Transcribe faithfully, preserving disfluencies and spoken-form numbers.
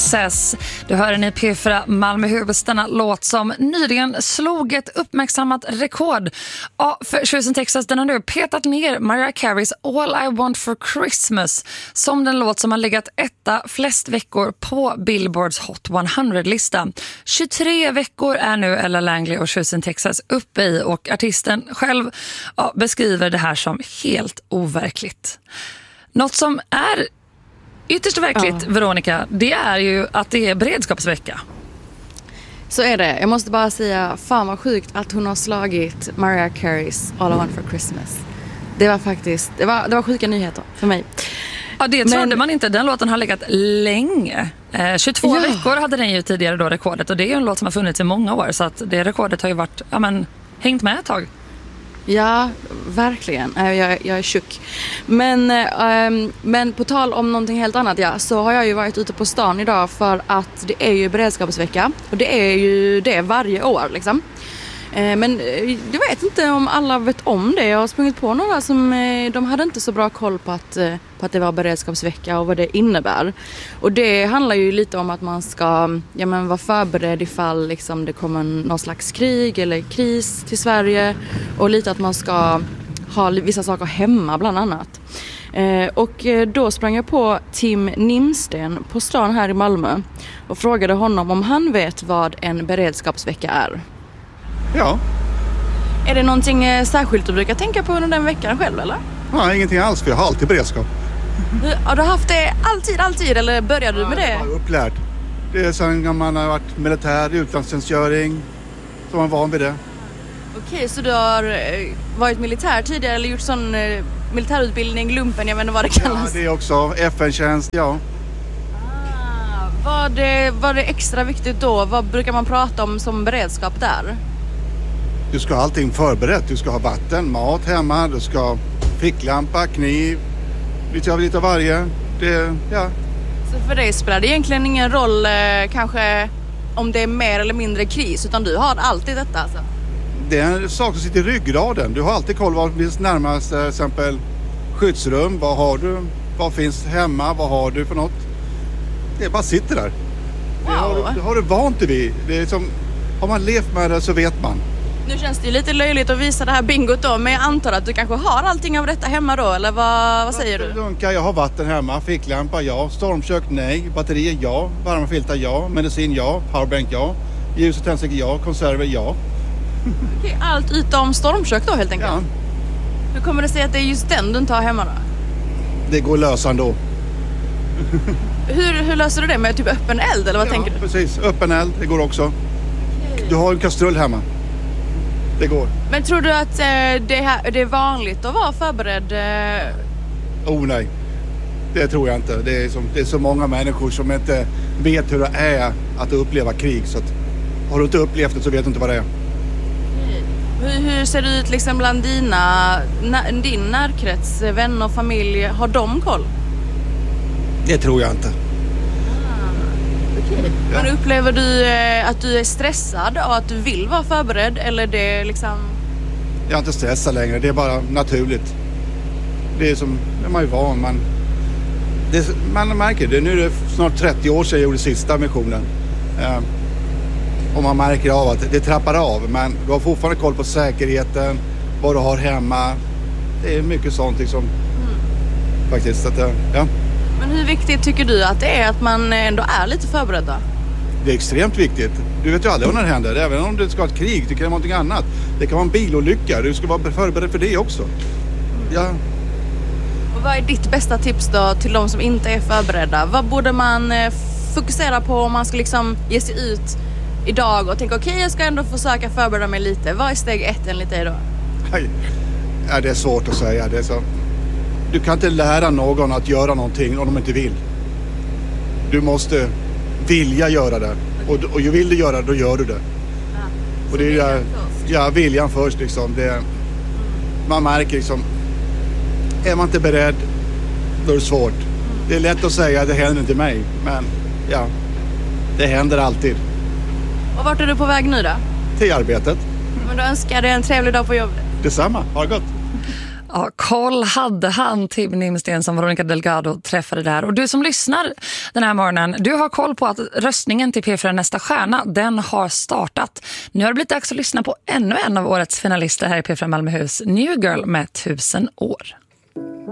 Texas. Du hör en i P fyra Malmöhus, denna låt som nyligen slog ett uppmärksammat rekord. Ja, för Houston, Texas, den har nu petat ner Mariah Careys All I Want for Christmas som den låt som har legat etta flest veckor på Billboards Hot hundra-lista. tjugotre veckor är nu Ella Langley och Houston, Texas uppe i, och artisten själv ja, beskriver det här som helt overkligt. Något som är ytterst verkligt, ja. Veronica, det är ju att det är beredskapsvecka. Så är det. Jag måste bara säga, fan vad sjukt att hon har slagit Mariah Careys All I Want for Christmas. Det var faktiskt, det var, det var sjuka nyheter för mig. Ja, det trodde Men... man inte. Den låten har legat länge. Eh, tjugotvå ja. veckor hade den ju tidigare då, rekordet. Och det är ju en låt som har funnits i många år. Så att det rekordet har ju varit, ja men, hängt med ett tag. Ja, verkligen. Jag, jag är tjock. Men, ähm, men på tal om någonting helt annat, ja, så har jag ju varit ute på stan idag för att det är ju beredskapsvecka. Och det är ju det varje år liksom. Eh, men jag vet inte om alla vet om det. Jag har sprungit på några som eh, de hade inte så bra koll på att, eh, på att det var beredskapsvecka och vad det innebär. Och det handlar ju lite om att man ska ja, men vara förberedd ifall liksom, det kommer någon slags krig eller kris till Sverige. Och lite att man ska ha vissa saker hemma bland annat. Eh, och då sprang jag på Tim Nimsten på stan här i Malmö och frågade honom om han vet vad en beredskapsvecka är. Ja. Är det någonting särskilt du brukar tänka på under den veckan själv, eller? Nej, ingenting alls, för jag har alltid beredskap. Du, har du haft det alltid, alltid, eller började du med det? Jag är upplärd. Det är sen man har varit militär, utlandstjänstgöring, så man är van vid det. Okej, så du har varit militär tidigare eller gjort sån eh, militärutbildning, lumpen, jag vet inte vad det kallas? Ja, det är också F N-tjänst, ja. Ah, var det, var det extra viktigt då? Vad brukar man prata om som beredskap där? Du ska ha allting förberett. Du ska ha vatten, mat hemma, du ska ha ficklampa, kniv, lite av lite av varje. Det, ja. Så för dig spelar det egentligen ingen roll eh, kanske om det är mer eller mindre kris, utan du har alltid detta alltså? Det är en sak som sitter i ryggraden. Du har alltid koll vad finns närmast, till exempel skyddsrum. Vad har du? Vad finns hemma? Vad har du för något? Det bara sitter där. Wow. Det har, du, det har du vant dig vid. Det är som, har man levt med det så vet man. Nu känns det ju lite löjligt att visa det här bingot då, men jag antar att du kanske har allting av detta hemma då, eller vad, vad säger du? Dunkar, jag har vatten hemma, ficklampa, ja. Stormkök, nej. Batterier, ja. Varma filtar, ja. Medicin, ja. Powerbank, ja. Ljus och tändstickor, ja. Konserver, ja. Okej, allt utom stormkök då helt enkelt? Ja. Hur kommer det sig att det är just den du inte har hemma då? Det går lösa ändå. hur, hur löser du det? Med typ öppen eld, eller vad ja, tänker du? Precis. Öppen eld, det går också. Du har en kastrull hemma. Det går. Men tror du att eh, det, här, det är vanligt att vara förberedd? Eh... Oh nej, det tror jag inte. Det är, som, det är så många människor som inte vet hur det är att uppleva krig. Så att, har du inte upplevt det så vet du inte vad det är. Hur, hur ser det ut liksom bland dina, na, din närkrets, vänner och familj? Har de koll? Det tror jag inte. Okay. Ja. Men upplever du eh, att du är stressad och att du vill vara förberedd, eller det liksom... Jag är inte stressad längre, det är bara naturligt. Det är som, det är man ju van, man, det, man märker det. Nu är det snart trettio år sedan jag gjorde sista missionen. Eh, och man märker av att det trappar av, men du har fortfarande koll på säkerheten, vad du har hemma. Det är mycket sånt liksom. Mm. Faktiskt, att, ja. Men hur viktigt tycker du att det är att man ändå är lite förberedd då? Det är extremt viktigt. Du vet ju aldrig vad det händer. Även om det ska vara ett krig, det kan vara någonting annat. Det kan vara en bilolycka. Du ska vara förberedd för det också. Ja. Och vad är ditt bästa tips då till de som inte är förberedda? Vad borde man fokusera på om man ska liksom ge sig ut idag och tänka okej, okay, jag ska ändå försöka förbereda mig lite. Vad är steg ett enligt dig då? Nej. Ja, det är svårt att säga. Det är så... Du kan inte lära någon att göra någonting om de inte vill. Du måste vilja göra det. Och, och vill du göra det, då gör du det. Ja, och det är viljan först. Ja, viljan först liksom. Det, mm. Man märker liksom, är man inte beredd, då är det svårt. Mm. Det är lätt att säga, det händer inte mig. Men ja, det händer alltid. Och vart är du på väg nu då? Till arbetet. Men då önskar jag dig en trevlig dag på jobbet. Detsamma, ha det gott. Ja, koll hade han, Tim Nimsten, som Veronica Delgado träffade där. Och du som lyssnar den här morgonen, du har koll på att röstningen till P fyra Nästa stjärna, den har startat. Nu har det blivit dags att lyssna på ännu en av årets finalister här i P fyra Malmöhus, New Girl med tusen år.